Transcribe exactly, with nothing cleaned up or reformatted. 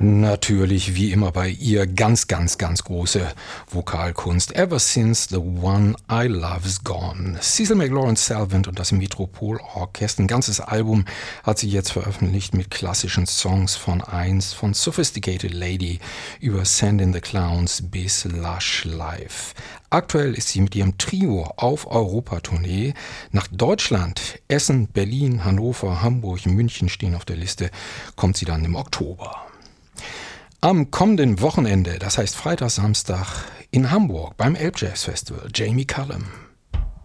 Natürlich, wie immer bei ihr, ganz, ganz, ganz große Vokalkunst. Ever since the one I love's gone. Cecil McLaurin Salvant und das Metropol Orchester. Ein ganzes Album hat sie jetzt veröffentlicht mit klassischen Songs von eins, von Sophisticated Lady über Send in the Clowns bis Lush Life. Aktuell ist sie mit ihrem Trio auf Europatournee. Nach Deutschland, Essen, Berlin, Hannover, Hamburg, München stehen auf der Liste. Kommt sie dann im Oktober. Am kommenden Wochenende, das heißt Freitag, Samstag, in Hamburg beim Elbjazz Festival, Jamie Cullum.